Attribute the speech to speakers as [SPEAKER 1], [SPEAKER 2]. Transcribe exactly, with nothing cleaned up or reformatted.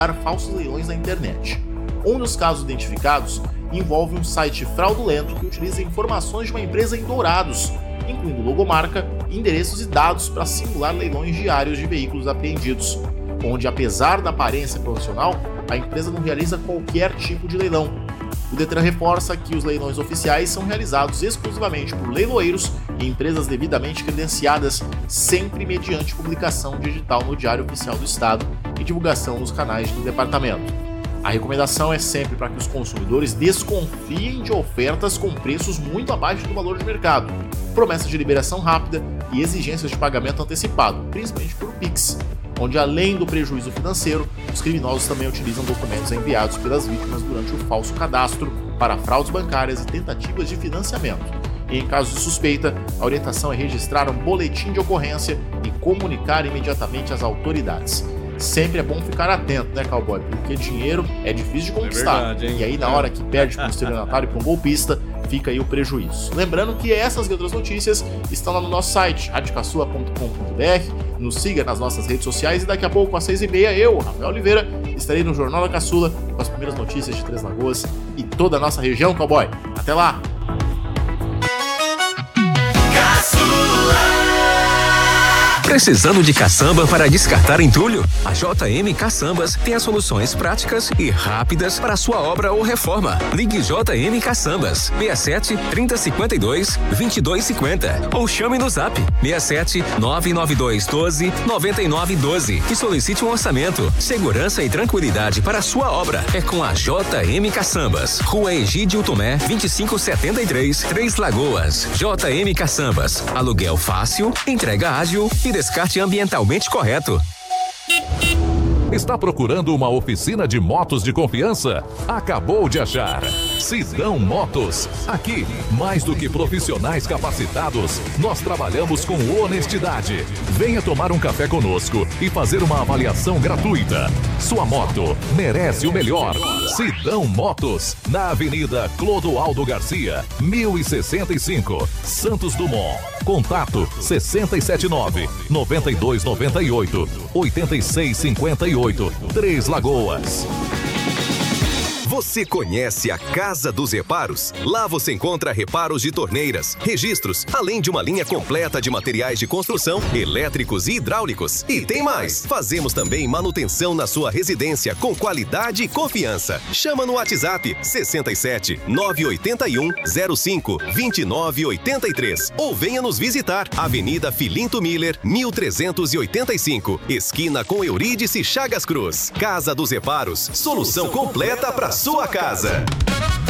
[SPEAKER 1] falsos leilões na internet. Um dos casos identificados envolve um site fraudulento que utiliza informações de uma empresa em Dourados, incluindo logomarca, endereços e dados para simular leilões diários de veículos apreendidos, onde, apesar da aparência profissional, a empresa não realiza qualquer tipo de leilão. O Detran reforça que os leilões oficiais são realizados exclusivamente por leiloeiros e empresas devidamente credenciadas, sempre mediante publicação digital no Diário Oficial do Estado e divulgação nos canais do departamento. A recomendação é sempre para que os consumidores desconfiem de ofertas com preços muito abaixo do valor de mercado, promessas de liberação rápida e exigências de pagamento antecipado, principalmente por Pix, onde, além do prejuízo financeiro, os criminosos também utilizam documentos enviados pelas vítimas durante o falso cadastro para fraudes bancárias e tentativas de financiamento. E, em caso de suspeita, a orientação é registrar um boletim de ocorrência e comunicar imediatamente às autoridades. Sempre é bom ficar atento, né, cowboy? Porque dinheiro é difícil de conquistar. É verdade, e aí, na hora que perde para um estelionatário e para um golpista, fica aí o prejuízo. Lembrando que essas e outras notícias estão lá no nosso site, rádio caçula ponto com ponto b r. Nos siga nas nossas redes sociais e daqui a pouco, às seis e meia, eu, Rafael Oliveira, estarei no Jornal da Caçula com as primeiras notícias de Três Lagoas e toda a nossa região, cowboy. Até lá!
[SPEAKER 2] Precisando de caçamba para descartar entulho? A J M Caçambas tem as soluções práticas e rápidas para a sua obra ou reforma. Ligue J M Caçambas seis sete, trinta, cinquenta e dois, vinte e dois, cinquenta ou chame no zap seis sete, nove nove dois, doze, noventa e nove, doze e solicite um orçamento. Segurança e tranquilidade para a sua obra é com a J M Caçambas. Rua Egídio Tomé, vinte e cinco setenta e três, Três Lagoas. J M Caçambas. Aluguel fácil, entrega ágil e descarte ambientalmente correto.
[SPEAKER 3] Está procurando uma oficina de motos de confiança? Acabou de achar. Sidão Motos. Aqui, mais do que profissionais capacitados, nós trabalhamos com honestidade. Venha tomar um café conosco e fazer uma avaliação gratuita. Sua moto merece o melhor. Sidão Motos, na Avenida Clodoaldo Garcia, mil e sessenta e cinco, Santos Dumont. Contato sessenta e sete nove, noventa e dois noventa e oito, oitenta e seis cinquenta e oito, Três Lagoas.
[SPEAKER 4] Você conhece a Casa dos Reparos? Lá você encontra reparos de torneiras, registros, além de uma linha completa de materiais de construção, elétricos e hidráulicos. E tem mais! Fazemos também manutenção na sua residência com qualidade e confiança. Chama no WhatsApp sessenta e sete, nove oito um, zero cinco, vinte e nove oitenta e três ou venha nos visitar. Avenida Filinto Miller, mil trezentos e oitenta e cinco, esquina com Eurídice Chagas Cruz. Casa dos Reparos, solução completa para sua casa.